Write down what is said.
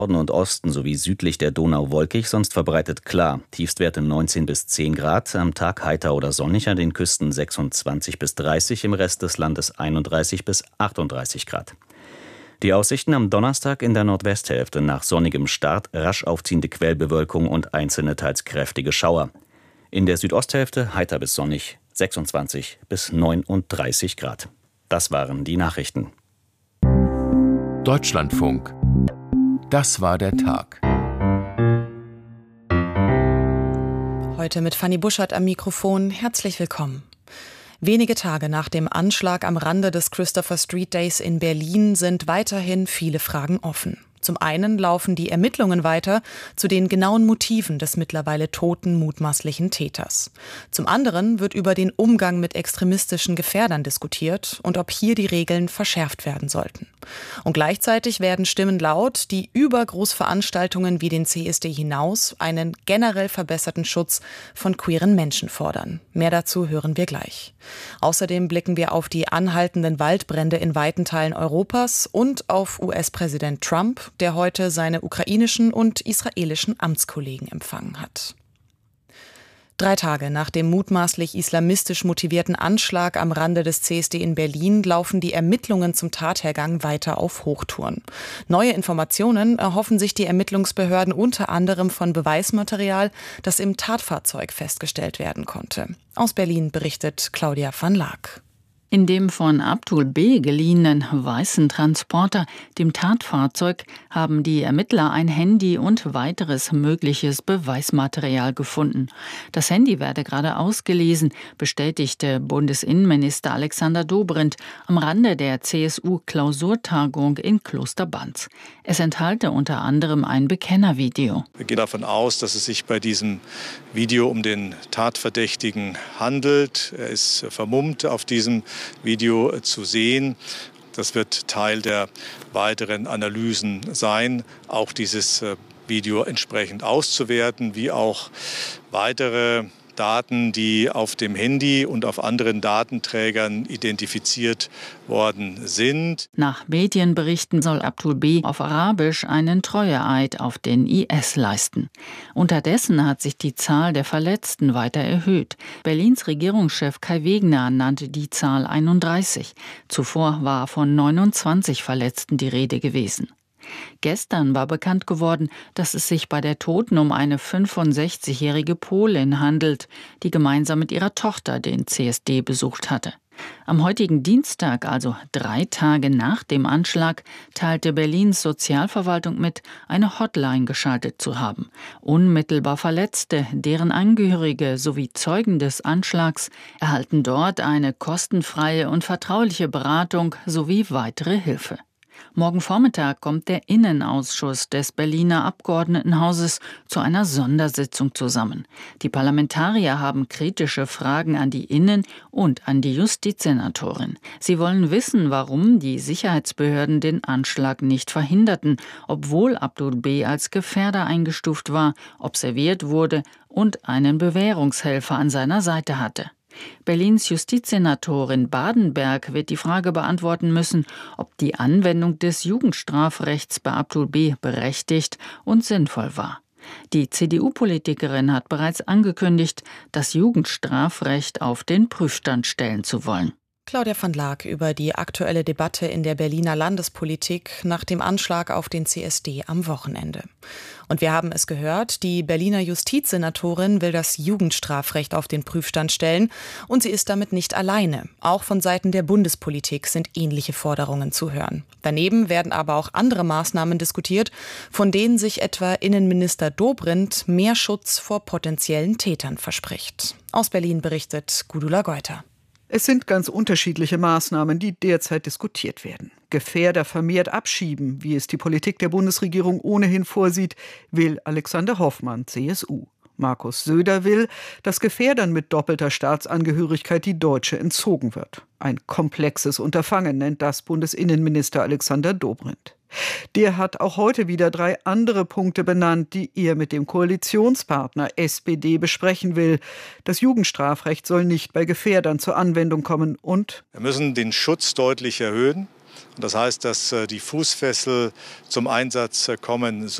Norden und Osten sowie südlich der Donau wolkig, sonst verbreitet klar. Tiefstwerte 19 bis 10 Grad, am Tag heiter oder sonnig, an den Küsten 26 bis 30, im Rest des Landes 31 bis 38 Grad. Die Aussichten am Donnerstag in der Nordwesthälfte: nach sonnigem Start rasch aufziehende Quellbewölkung und einzelne teils kräftige Schauer. In der Südosthälfte heiter bis sonnig, 26 bis 39 Grad. Das waren die Nachrichten. Deutschlandfunk. Das war der Tag. Heute mit Fanny Buschert am Mikrofon. Herzlich willkommen. Wenige Tage nach dem Anschlag am Rande des Christopher Street Days in Berlin sind weiterhin viele Fragen offen. Zum einen laufen die Ermittlungen weiter zu den genauen Motiven des mittlerweile toten mutmaßlichen Täters. Zum anderen wird über den Umgang mit extremistischen Gefährdern diskutiert und ob hier die Regeln verschärft werden sollten. Und gleichzeitig werden Stimmen laut, die über Großveranstaltungen wie den CSD hinaus einen generell verbesserten Schutz von queeren Menschen fordern. Mehr dazu hören wir gleich. Außerdem blicken wir auf die anhaltenden Waldbrände in weiten Teilen Europas und auf US-Präsident Trump, der heute seine ukrainischen und israelischen Amtskollegen empfangen hat. 3 Tage nach dem mutmaßlich islamistisch motivierten Anschlag am Rande des CSD in Berlin laufen die Ermittlungen zum Tathergang weiter auf Hochtouren. Neue Informationen erhoffen sich die Ermittlungsbehörden unter anderem von Beweismaterial, das im Tatfahrzeug festgestellt werden konnte. Aus Berlin berichtet Claudia van Laak. In dem von Abdul B. geliehenen weißen Transporter, dem Tatfahrzeug, haben die Ermittler ein Handy und weiteres mögliches Beweismaterial gefunden. Das Handy werde gerade ausgelesen, bestätigte Bundesinnenminister Alexander Dobrindt am Rande der CSU-Klausurtagung in Klosterbanz. Es enthalte unter anderem ein Bekennervideo. Wir gehen davon aus, dass es sich bei diesem Video um den Tatverdächtigen handelt. Er ist vermummt auf diesem Video zu sehen. Das wird Teil der weiteren Analysen sein, auch dieses Video entsprechend auszuwerten, wie auch weitere Daten, die auf dem Handy und auf anderen Datenträgern identifiziert worden sind. Nach Medienberichten soll Abdul B. auf Arabisch einen Treueeid auf den IS leisten. Unterdessen hat sich die Zahl der Verletzten weiter erhöht. Berlins Regierungschef Kai Wegner nannte die Zahl 31. Zuvor war von 29 Verletzten die Rede gewesen. Gestern war bekannt geworden, dass es sich bei der Toten um eine 65-jährige Polin handelt, die gemeinsam mit ihrer Tochter den CSD besucht hatte. Am heutigen Dienstag, also 3 Tage nach dem Anschlag, teilte Berlins Sozialverwaltung mit, eine Hotline geschaltet zu haben. Unmittelbar Verletzte, deren Angehörige sowie Zeugen des Anschlags erhalten dort eine kostenfreie und vertrauliche Beratung sowie weitere Hilfe. Morgen Vormittag kommt der Innenausschuss des Berliner Abgeordnetenhauses zu einer Sondersitzung zusammen. Die Parlamentarier haben kritische Fragen an die Innen- und an die Justizsenatorin. Sie wollen wissen, warum die Sicherheitsbehörden den Anschlag nicht verhinderten, obwohl Abdul B. als Gefährder eingestuft war, observiert wurde und einen Bewährungshelfer an seiner Seite hatte. Berlins Justizsenatorin Badenberg wird die Frage beantworten müssen, ob die Anwendung des Jugendstrafrechts bei Abdul B. berechtigt und sinnvoll war. Die CDU-Politikerin hat bereits angekündigt, das Jugendstrafrecht auf den Prüfstand stellen zu wollen. Claudia van Laak über die aktuelle Debatte in der Berliner Landespolitik nach dem Anschlag auf den CSD am Wochenende. Und wir haben es gehört, die Berliner Justizsenatorin will das Jugendstrafrecht auf den Prüfstand stellen und sie ist damit nicht alleine. Auch von Seiten der Bundespolitik sind ähnliche Forderungen zu hören. Daneben werden aber auch andere Maßnahmen diskutiert, von denen sich etwa Innenminister Dobrindt mehr Schutz vor potenziellen Tätern verspricht. Aus Berlin berichtet Gudula Geuter. Es sind ganz unterschiedliche Maßnahmen, die derzeit diskutiert werden. Gefährder vermehrt abschieben, wie es die Politik der Bundesregierung ohnehin vorsieht, will Alexander Hoffmann, CSU. Markus Söder will, dass Gefährdern mit doppelter Staatsangehörigkeit die deutsche entzogen wird. Ein komplexes Unterfangen nennt das Bundesinnenminister Alexander Dobrindt. Der hat auch heute wieder 3 andere Punkte benannt, die er mit dem Koalitionspartner SPD besprechen will. Das Jugendstrafrecht soll nicht bei Gefährdern zur Anwendung kommen und: Wir müssen den Schutz deutlich erhöhen. Das heißt, dass die Fußfessel zum Einsatz kommen